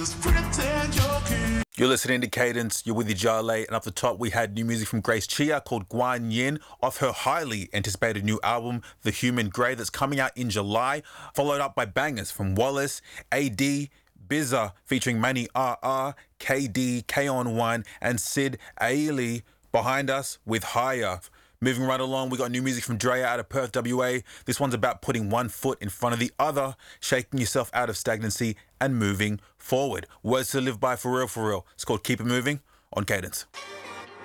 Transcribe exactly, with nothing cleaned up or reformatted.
You're listening to Cadence, you're with your Jale, and up the top we had new music from Grace Chia called Guan Yin off her highly anticipated new album, The Human Grey, that's coming out in July, followed up by bangers from Wallace, A D, Bizza featuring Manny R R, K D, K on one, and Sid Ailey behind us with Higher. Moving right along, we got new music from Drea out of Perth, W A. This one's about putting one foot in front of the other, shaking yourself out of stagnancy and moving forward. Words to live by for real, for real. It's called Keep It Moving on Cadence.